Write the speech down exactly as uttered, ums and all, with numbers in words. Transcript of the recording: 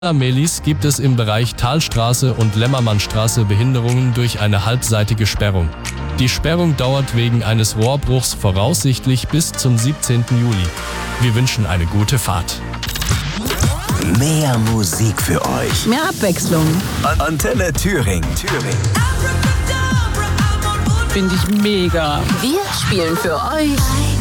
Melis gibt es im Bereich Talstraße und Lämmermannstraße Behinderungen durch eine halbseitige Sperrung. Die Sperrung dauert wegen eines Rohrbruchs voraussichtlich bis zum siebzehnten Juli. Wir wünschen eine gute Fahrt. Mehr Musik für euch. Mehr Abwechslung. Antenne Thüringen. Thüringen. Finde ich mega. Wir spielen für euch